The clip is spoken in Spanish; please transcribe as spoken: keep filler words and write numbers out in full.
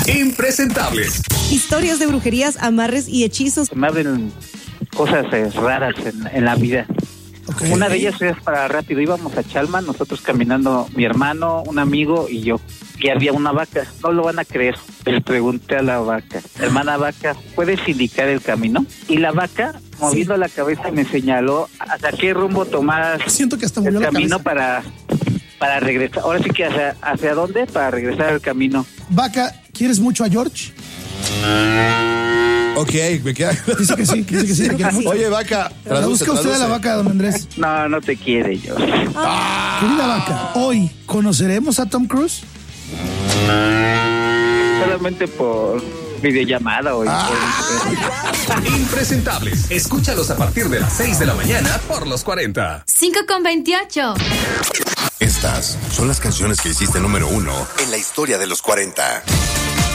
Impresentables. Historias de brujerías, amarres y hechizos. Me abren cosas eh, raras en, en la vida. Okay. Una de ellas es para rápido. Íbamos a Chalma, nosotros caminando, mi hermano, un amigo y yo. Y había una vaca. No lo van a creer. Le pregunté a la vaca, hermana vaca, ¿puedes indicar el camino? Y la vaca, moviendo sí. la cabeza, me señaló hacia qué rumbo tomar Siento que hasta el la camino cabeza. para para regresar. Ahora sí que hacia, hacia dónde para regresar al camino. Vaca, ¿quieres mucho a George? Ok, me queda. Dice que sí, dice que sí. Que mucho. Oye, vaca, traduce, busca usted a la vaca, don Andrés. No, no te quiere, yo. Ah. Querida vaca, hoy conoceremos a Tom Cruise. Solamente por videollamada hoy. Ah. Impresentables. Escúchalos a partir de las seis de la mañana por los cuarenta. cinco con veintiocho. Estas son las canciones que hiciste número uno en la historia de los cuarenta.